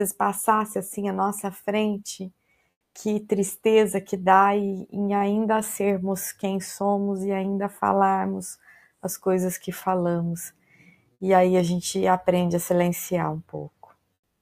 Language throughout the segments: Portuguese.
vezes passasse assim à nossa frente, que tristeza que dá em ainda sermos quem somos e ainda falarmos as coisas que falamos. E aí a gente aprende a silenciar um pouco.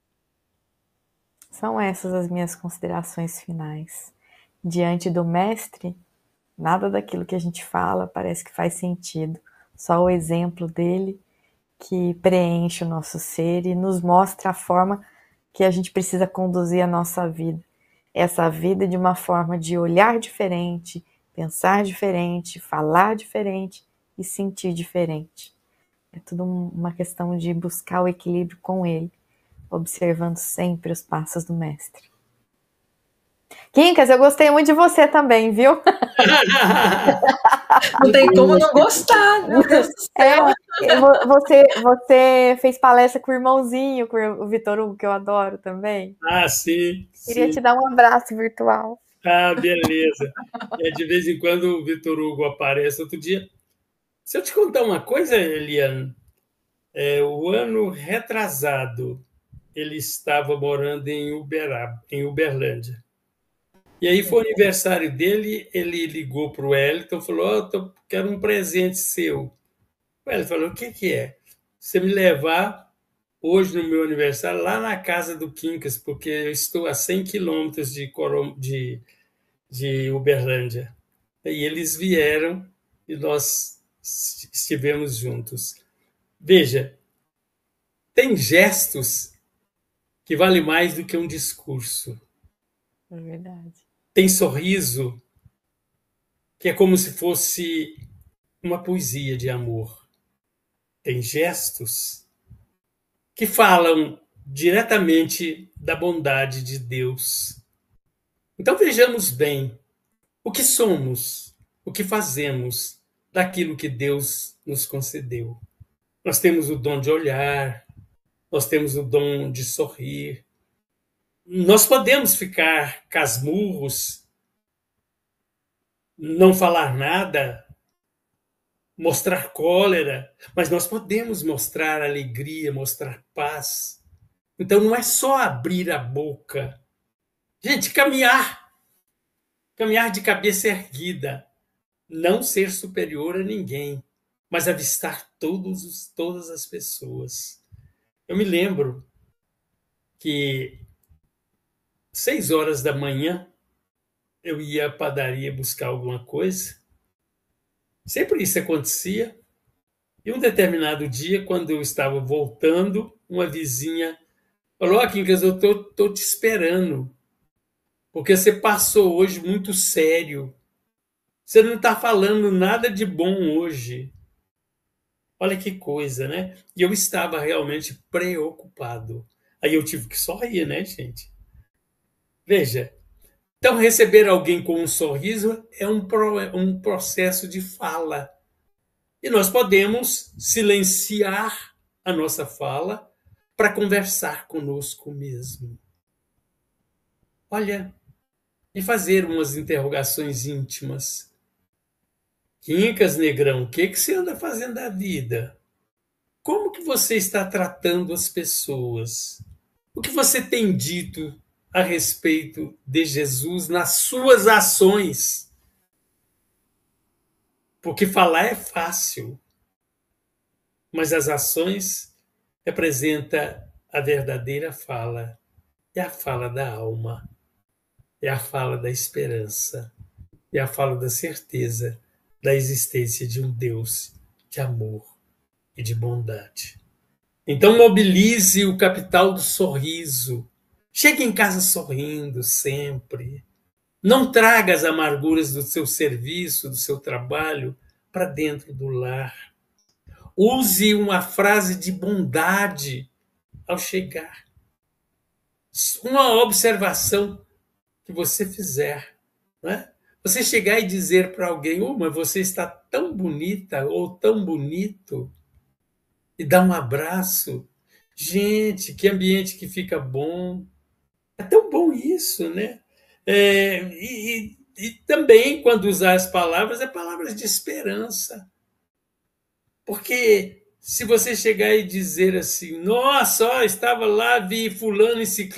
São essas as minhas considerações finais. Diante do mestre, nada daquilo que a gente fala parece que faz sentido. Só o exemplo dele que preenche o nosso ser e nos mostra a forma que a gente precisa conduzir a nossa vida. Essa vida de uma forma de olhar diferente, pensar diferente, falar diferente e sentir diferente. É tudo uma questão de buscar o equilíbrio com ele, observando sempre os passos do mestre. Quincas, eu gostei muito de você também, viu? Não tem como não gostar, meu Deus do céu. Você fez palestra com o irmãozinho, com o Vitor Hugo, que eu adoro também. Sim. Queria te dar um abraço virtual. Beleza. De vez em quando o Vitor Hugo aparece. Outro dia, se eu te contar uma coisa, Eliane, o ano retrasado, ele estava morando em Uberlândia. E aí foi o aniversário dele, ele ligou para o Wellington e falou, quero um presente seu. O Wellington falou, o que é? Você me levar hoje no meu aniversário lá na casa do Quincas, porque eu estou a 100 quilômetros de Uberlândia. E eles vieram e nós estivemos juntos. Veja, tem gestos que valem mais do que um discurso. É verdade. Tem sorriso que é como se fosse uma poesia de amor. Tem gestos que falam diretamente da bondade de Deus. Então vejamos bem o que somos, o que fazemos daquilo que Deus nos concedeu. Nós temos o dom de olhar, nós temos o dom de sorrir. Nós podemos ficar casmurros, não falar nada, mostrar cólera, mas nós podemos mostrar alegria, mostrar paz. Então não é só abrir a boca. Gente, caminhar de cabeça erguida, não ser superior a ninguém, mas avistar todas as pessoas. Eu me lembro que 6 horas da manhã eu ia à padaria buscar alguma coisa. Sempre isso acontecia. E um determinado dia, quando eu estava voltando, uma vizinha falou, Quincas, eu tô te esperando, porque você passou hoje muito sério. Você não está falando nada de bom hoje. Olha que coisa, né? E eu estava realmente preocupado. Aí eu tive que sorrir, né, gente? Veja, então receber alguém com um sorriso é um processo de fala. E nós podemos silenciar a nossa fala para conversar conosco mesmo. Olha, e fazer umas interrogações íntimas. Quincas, negrão, o que você anda fazendo da vida? Como que você está tratando as pessoas? O que você tem dito a respeito de Jesus nas suas ações? Porque falar é fácil, mas as ações representam a verdadeira fala. É a fala da alma, é a fala da esperança, é a fala da certeza da existência de um Deus de amor e de bondade. Então mobilize o capital do sorriso. Chegue em casa sorrindo sempre. Não traga as amarguras do seu serviço, do seu trabalho, para dentro do lar. Use uma frase de bondade ao chegar. Uma observação que você fizer, né? Você chegar e dizer para alguém, mas você está tão bonita ou tão bonito, e dar um abraço. Gente, que ambiente que fica bom. É tão bom isso, né? E também, quando usar as palavras, é palavras de esperança. Porque Se você chegar e dizer assim, nossa, ó, estava lá, vi fulano e ciclano